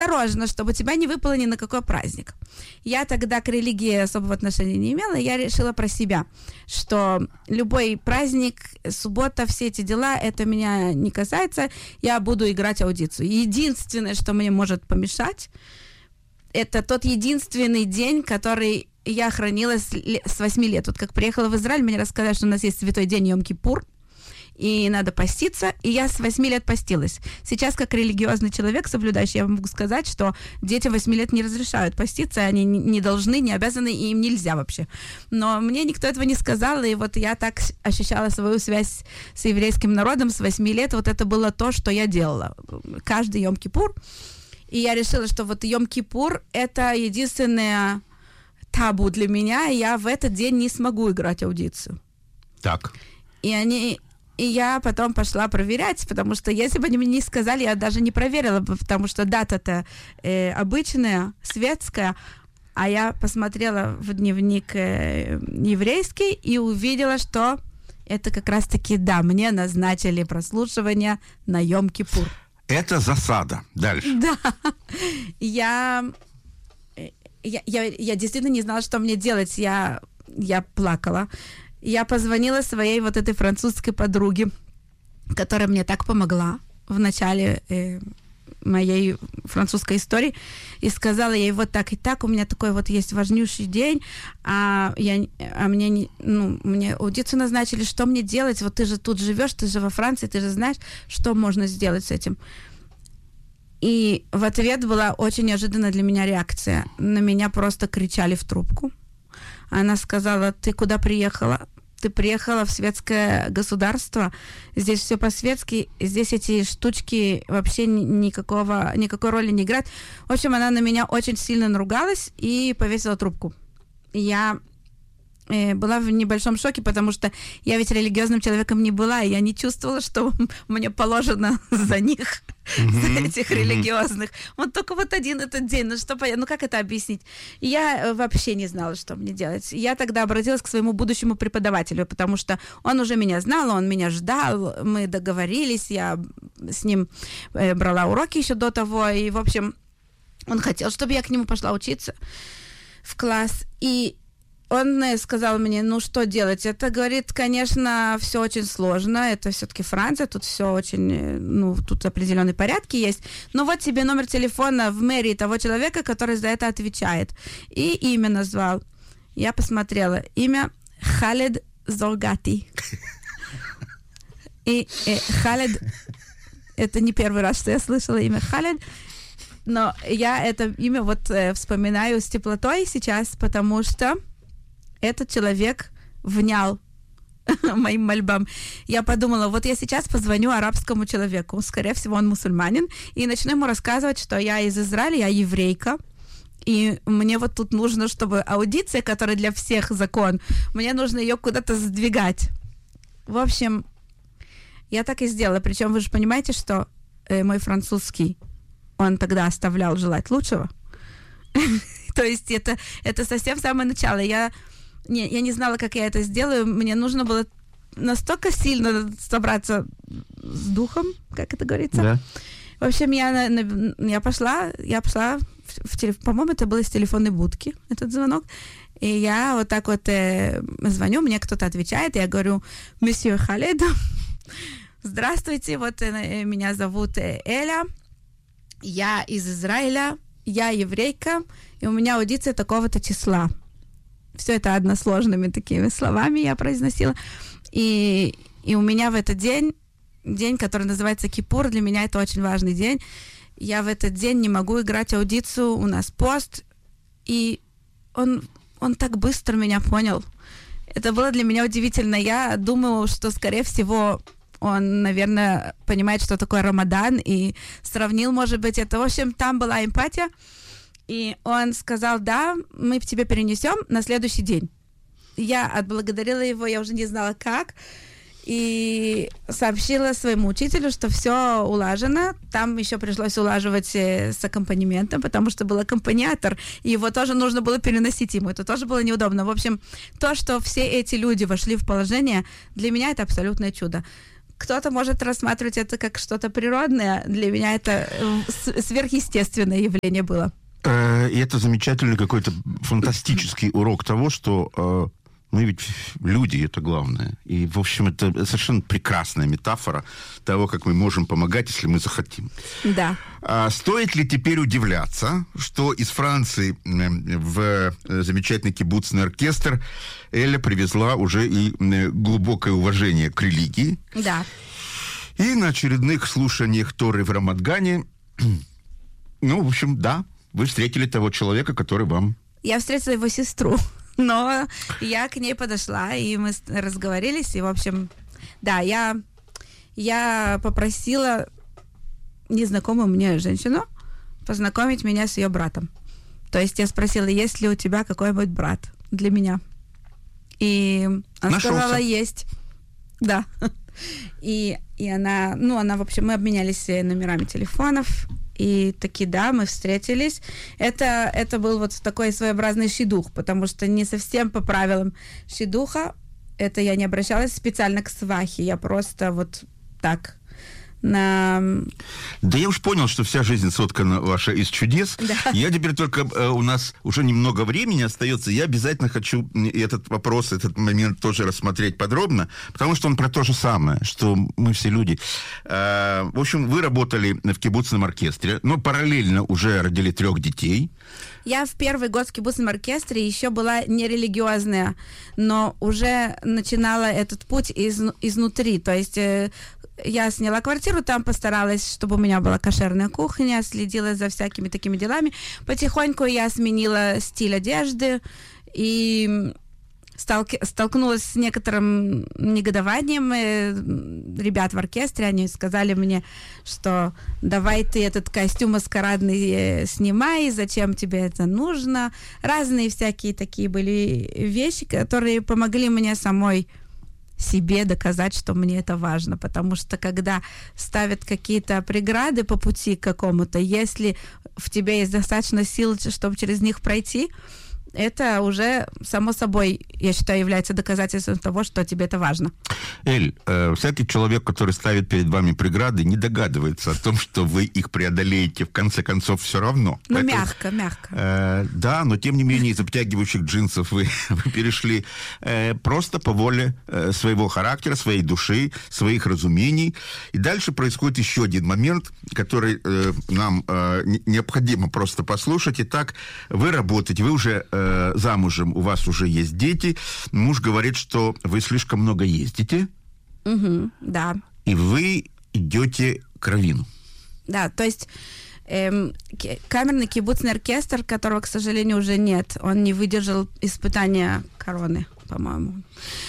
осторожно, чтобы тебя не выпало ни на какой праздник. Я тогда к религии особого отношения не имела, и я решила про себя, что любой праздник, суббота, все эти дела, это меня не касается, я буду играть аудицию. Единственное, что мне может помешать, это тот единственный день, который я хранила с 8 лет. Вот как приехала в Израиль, мне рассказали, что у нас есть святой день Йом-Кипур, и надо поститься, и я с 8 лет постилась. Сейчас, как религиозный человек, соблюдающий, я могу сказать, что детям 8 лет не разрешают поститься, они не должны, не обязаны, и им нельзя вообще. Но мне никто этого не сказал, и вот я так ощущала свою связь с еврейским народом с 8 лет, вот это было то, что я делала. Каждый Йом-Кипур. И я решила, что вот Йом-Кипур — это единственное табу для меня, и я в этот день не смогу играть аудицию. Так. И я потом пошла проверять, потому что если бы они мне не сказали, я даже не проверила бы, потому что дата-то обычная, светская, а я посмотрела в дневник еврейский и увидела, что это как раз-таки, да, мне назначили прослушивание на Йом-Кипур. Это засада. Дальше. Да. Я действительно не знала, что мне делать. Я плакала. Я позвонила своей вот этой французской подруге, которая мне так помогла в начале моей французской истории, и сказала ей вот так и так, у меня такой вот есть важнейший день, мне аудицию назначили, что мне делать? Вот ты же тут живешь, ты же во Франции, ты же знаешь, что можно сделать с этим. И в ответ была очень неожиданная для меня реакция. На меня просто кричали в трубку. Она сказала: ты куда приехала? Ты приехала в светское государство, здесь все по-светски, здесь эти штучки вообще никакой роли не играют. В общем, она на меня очень сильно наругалась и повесила трубку. Я была в небольшом шоке, потому что я ведь религиозным человеком не была, и я не чувствовала, что мне положено за них, за этих религиозных. Вот только вот один этот день, ну как это объяснить? И я вообще не знала, что мне делать. Я тогда обратилась к своему будущему преподавателю, потому что он уже меня знал, он меня ждал, мы договорились, я с ним брала уроки еще до того, и, в общем, он хотел, чтобы я к нему пошла учиться в класс, и он сказал мне, ну что делать? Это, говорит, конечно, все очень сложно, это все-таки Франция, тут все очень, тут определенные порядки есть, но вот тебе номер телефона в мэрии того человека, который за это отвечает. И имя назвал. Я посмотрела. Имя Халед Зоргати. И Халед, это не первый раз, что я слышала имя Халед, но я это имя вот вспоминаю с теплотой сейчас, потому что этот человек внял моим мольбам. Я подумала, вот я сейчас позвоню арабскому человеку, скорее всего, он мусульманин, и начну ему рассказывать, что я из Израиля, я еврейка, и мне вот тут нужно, чтобы аудиция, которая для всех закон, мне нужно ее куда-то сдвигать. В общем, я так и сделала. Причем вы же понимаете, что мой французский, он тогда оставлял желать лучшего. То есть это совсем самое начало. Я не знала, как я это сделаю. Мне нужно было настолько сильно собраться с духом, как это говорится. Да. В общем, я пошла, по-моему, это было из телефонной будки, этот звонок. И я вот так вот звоню, мне кто-то отвечает, я говорю: «Месье Халед, здравствуйте, вот меня зовут Эля, я из Израиля, я еврейка, и у меня аудиция такого-то числа». Все это односложными такими словами я произносила. И у меня в этот день, который называется Кипур, для меня это очень важный день. Я в этот день не могу играть аудицию, у нас пост. И он так быстро меня понял. Это было для меня удивительно. Я думала, что, скорее всего, он, наверное, понимает, что такое Рамадан, и сравнил, может быть, это. В общем, там была эмпатия. И он сказал: да, мы тебе перенесем на следующий день. Я отблагодарила его, я уже не знала как, и сообщила своему учителю, что все улажено. Там еще пришлось улаживать с аккомпанементом, потому что был аккомпаниатор, и его тоже нужно было переносить ему. Это тоже было неудобно. В общем, то, что все эти люди вошли в положение, для меня это абсолютное чудо. кто-то может рассматривать это как что-то природное. Для меня это сверхъестественное явление было. И это замечательный какой-то фантастический урок того, что мы ведь люди, это главное. И, в общем, это совершенно прекрасная метафора того, как мы можем помогать, если мы захотим. Да. Стоит ли теперь удивляться, что из Франции в замечательный кибуцный оркестр Эля привезла уже и глубокое уважение к религии? Да. И на очередных слушаниях Торы в Рамадгане, в общем, да, вы встретили того человека, который вам... Я встретила его сестру, но я к ней подошла, и мы разговорились, и, в общем, да, я попросила незнакомую мне женщину познакомить меня с ее братом. То есть я спросила, есть ли у тебя какой-нибудь брат для меня? И она сказала, есть. Да. И она, в общем, мы обменялись номерами телефонов, и таки, да, мы встретились. Это был вот такой своеобразный шидух, потому что не совсем по правилам шидуха. Это я не обращалась специально к свахе, я просто вот так... Да я уж понял, что вся жизнь соткана ваша из чудес. Да. Я теперь только... у нас уже немного времени остается. Я обязательно хочу этот вопрос, этот момент тоже рассмотреть подробно, потому что он про то же самое, что мы все люди. В общем, вы работали в кибуцном оркестре, но параллельно уже родили 3 детей. Я в первый год в кибуцном оркестре еще была нерелигиозная, но уже начинала этот путь изнутри. То есть я сняла квартиру, там постаралась, чтобы у меня была кошерная кухня, следила за всякими такими делами. Потихоньку я сменила стиль одежды и столкнулась с некоторым негодованием ребят в оркестре. Они сказали мне, что давай ты этот костюм маскарадный снимай, зачем тебе это нужно. Разные всякие такие были вещи, которые помогли мне самой себе доказать, что мне это важно, потому что когда ставят какие-то преграды по пути к какому-то, если в тебе есть достаточно сил, чтобы через них пройти, это уже, само собой, я считаю, является доказательством того, что тебе это важно. Эль, всякий человек, который ставит перед вами преграды, не догадывается о том, что вы их преодолеете в конце концов все равно. Ну, поэтому, мягко. Да, но тем не менее из обтягивающих джинсов вы перешли просто по воле своего характера, своей души, своих разумений. И дальше происходит еще один момент, который нам необходимо просто послушать. Итак, вы работаете, вы уже замужем, у вас уже есть дети. Муж говорит, что вы слишком много ездите. Угу, да. И вы идете к раввину. Да, то есть камерный кибуцный оркестр, которого, к сожалению, уже нет, он не выдержал испытания короны, по-моему.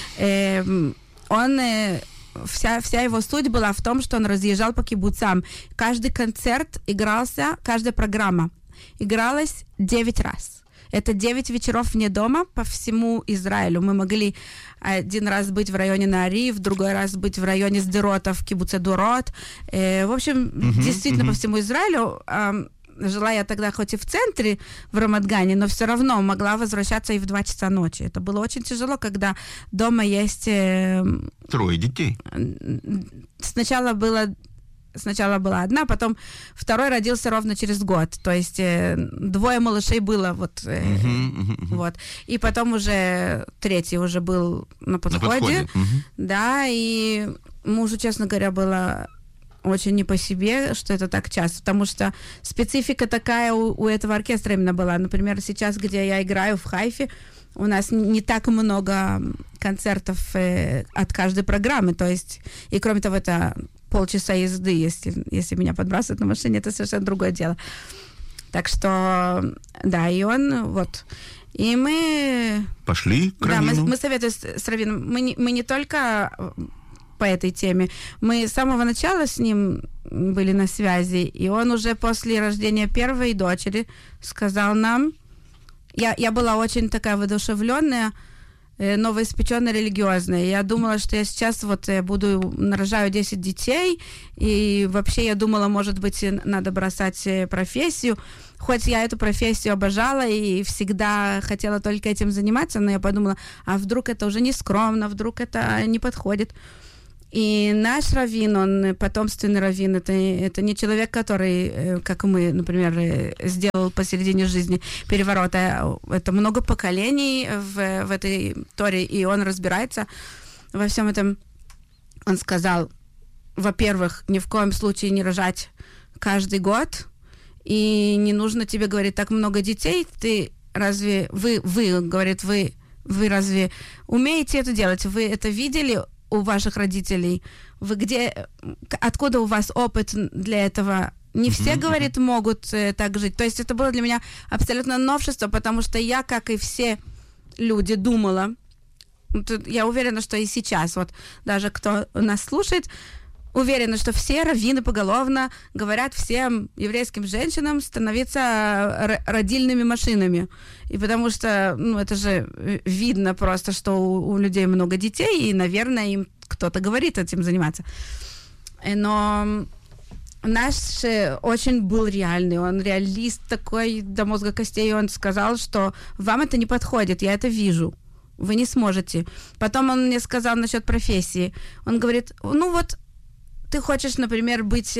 Вся его суть была в том, что он разъезжал по кибуцам. Каждый концерт игрался, каждая программа игралась 9 раз. Это 9 вечеров вне дома по всему Израилю. Мы могли один раз быть в районе Наари, в другой раз быть в районе Сдерота, в кибуце Дурот. В общем, действительно по всему Израилю. Жила я тогда хоть и в центре, в Рамадгане, но все равно могла возвращаться и в 2 часа ночи. Это было очень тяжело, когда дома есть... 3 детей. Сначала была одна, потом второй родился ровно через год. То есть 2 малышей было вот. И потом уже 3 уже был на подходе. Да, и мужу, честно говоря, было очень не по себе, что это так часто, потому что специфика такая у этого оркестра именно была. Например, сейчас, где я играю в Хайфе, у нас не так много концертов от каждой программы. То есть, и кроме того, это полчаса езды, если меня подбрасывают на машине, это совершенно другое дело. Так что, да, и он, вот. И мы... Пошли к раввину? Да, мы советуем с раввином. Мы не только по этой теме. Мы с самого начала с ним были на связи, и он уже после рождения первой дочери сказал нам... Я была очень такая воодушевленная, новоиспеченная, религиозная. Я думала, что я сейчас нарожаю 10 детей, и вообще я думала, может быть, надо бросать профессию. Хоть я эту профессию обожала и всегда хотела только этим заниматься, но я подумала, а вдруг это уже не скромно, вдруг это не подходит. И наш раввин, он потомственный раввин, это не человек, который, как мы, например, сделал посередине жизни переворот, а это много поколений в этой Торе, и он разбирается во всем этом. Он сказал, во-первых, ни в коем случае не рожать каждый год, и не нужно тебе, говорит, так много детей, ты разве, вы разве умеете это делать? Вы это видели у ваших родителей? Откуда у вас опыт для этого? Не все, говорит, могут так жить. То есть это было для меня абсолютно новшество, потому что я, как и все люди, думала, я уверена, что и сейчас, вот даже кто нас слушает, уверена, что все раввины поголовно говорят всем еврейским женщинам становиться родильными машинами. И потому что, это же видно просто, что у людей много детей, и, наверное, им кто-то говорит этим заниматься. Но наш очень был реальный, он реалист такой до мозга костей, и он сказал, что вам это не подходит, я это вижу. Вы не сможете. Потом он мне сказал насчет профессии. Он говорит, ты хочешь, например, быть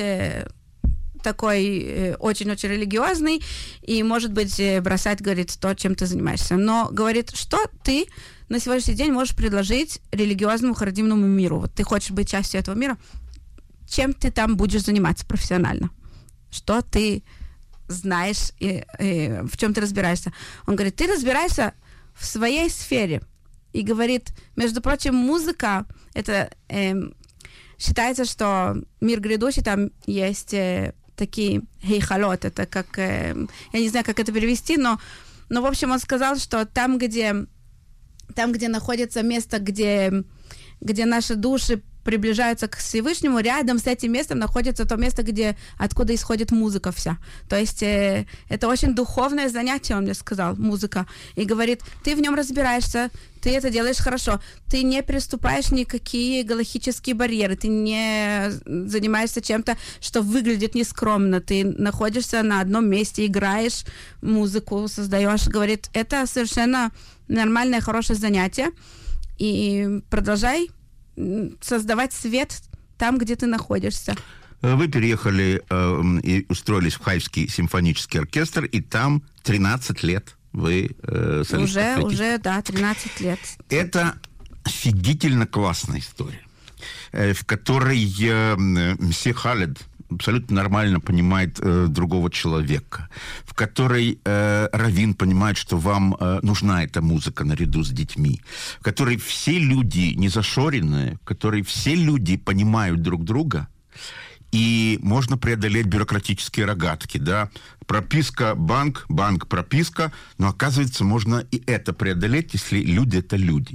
такой очень-очень религиозный и, может быть, бросать, говорит, то, чем ты занимаешься. Но, говорит, что ты на сегодняшний день можешь предложить религиозному харидимному миру? Вот ты хочешь быть частью этого мира, чем ты там будешь заниматься профессионально? Что ты знаешь и в чем ты разбираешься? Он говорит, ты разбираешься в своей сфере. И говорит, между прочим, музыка, это... считается, что мир грядущий, там есть такие гейхалот, это как, я не знаю, как это перевести, но в общем, он сказал, что там, где находится место, где наши души приближаются к Всевышнему, рядом с этим местом находится то место, откуда исходит музыка вся. То есть это очень духовное занятие, он мне сказал, музыка. И говорит, ты в нем разбираешься, ты это делаешь хорошо, ты не приступаешь никакие галахические барьеры, ты не занимаешься чем-то, что выглядит нескромно, ты находишься на одном месте, играешь музыку, создаешь. Говорит, это совершенно нормальное, хорошее занятие, и продолжай создавать свет там, где ты находишься. Вы переехали и устроились в Хайфский симфонический оркестр, и там 13 лет вы солистка. Уже, да, 13 лет. Это офигительно классная история, в которой месье Халед абсолютно нормально понимает другого человека, в которой раввин понимает, что вам нужна эта музыка наряду с детьми, в которой все люди не зашоренные, в которой все люди понимают друг друга, и можно преодолеть бюрократические рогатки, да, прописка, банк, прописка, но оказывается, можно и это преодолеть, если люди — это люди.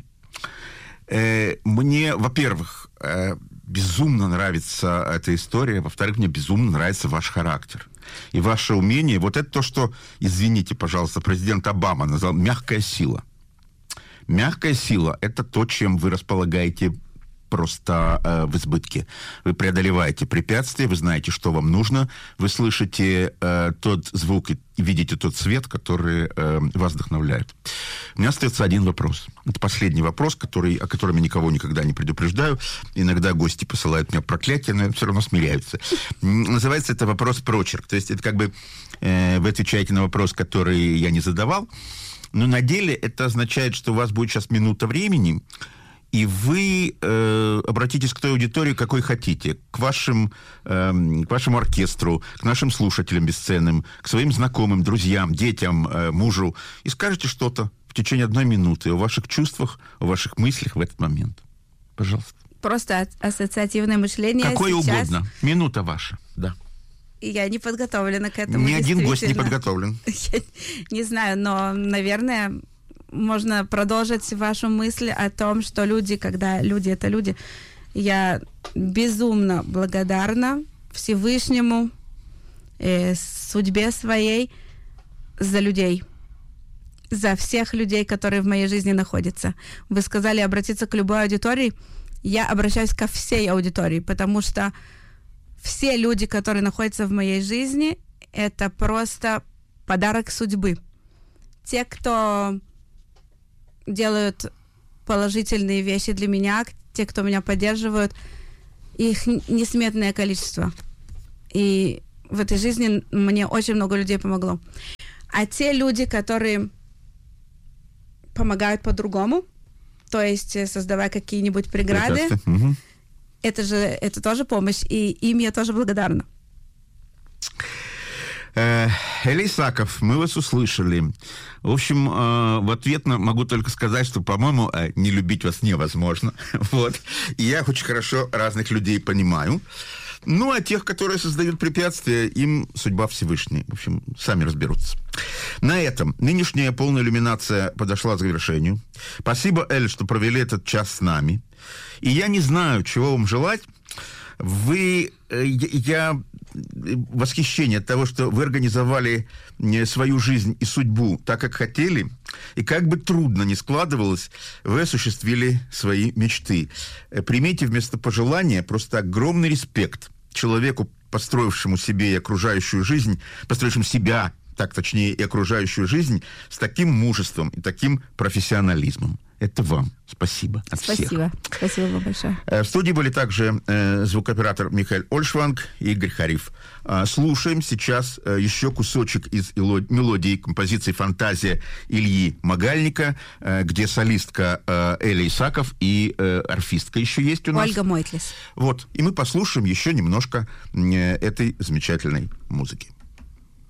Мне, во-первых, безумно нравится эта история, во-вторых, мне безумно нравится ваш характер и ваше умение. Вот это то, что, извините, пожалуйста, президент Обама назвал мягкая сила. Мягкая сила — это то, чем вы располагаете просто в избытке. Вы преодолеваете препятствия, вы знаете, что вам нужно, вы слышите тот звук и видите тот свет, который вас вдохновляет. У меня остается один вопрос. Это последний вопрос, о котором я никого никогда не предупреждаю. Иногда гости посылают мне проклятия, но все равно смиряются. Называется это вопрос прочерк. То есть это как бы вы отвечаете на вопрос, который я не задавал, но на деле это означает, что у вас будет сейчас минута времени, и вы обратитесь к той аудитории, какой хотите, к вашему оркестру, к нашим слушателям бесценным, к своим знакомым, друзьям, детям, мужу, и скажете что-то в течение 1 минуты о ваших чувствах, о ваших мыслях в этот момент. Пожалуйста. Просто ассоциативное мышление. Какое угодно. Минута ваша, да. Я не подготовлена к этому. Ни один гость не подготовлен. Я не знаю, но, наверное, можно продолжить вашу мысль о том, что люди, когда люди — это люди. Я безумно благодарна Всевышнему, судьбе своей за людей, за всех людей, которые в моей жизни находятся. Вы сказали обратиться к любой аудитории. Я обращаюсь ко всей аудитории, потому что все люди, которые находятся в моей жизни, это просто подарок судьбы. Те, кто делают положительные вещи для меня, те, кто меня поддерживают, их несметное количество. И в этой жизни мне очень много людей помогло. А те люди, которые помогают по-другому, то есть создавая какие-нибудь преграды, это тоже помощь, и им я тоже благодарна. Эля Исаков, мы вас услышали. В общем, в ответ могу только сказать, что, по-моему, не любить вас невозможно. Вот. И я очень хорошо разных людей понимаю. Ну, а тех, которые создают препятствия, им судьба Всевышней. В общем, сами разберутся. На этом нынешняя полная иллюминация подошла к завершению. Спасибо, Эль, что провели этот час с нами. И я не знаю, чего вам желать. Я восхищение от того, что вы организовали свою жизнь и судьбу так, как хотели, и как бы трудно ни складывалось, вы осуществили свои мечты. Примите вместо пожелания просто огромный респект человеку, построившему себе и окружающую жизнь, построившему себя, так точнее, и окружающую жизнь с таким мужеством и таким профессионализмом. Это вам. Спасибо от всех. Спасибо. Спасибо вам большое. В студии были также звукооператор Михаил Ольшванг и Игорь Хариф. Слушаем сейчас еще кусочек из мелодии композиции «Фантазия» Ильи Магальника, где солистка Эля Исаков и арфистка еще есть у нас. Ольга Мойтлис. Вот. И мы послушаем еще немножко этой замечательной музыки.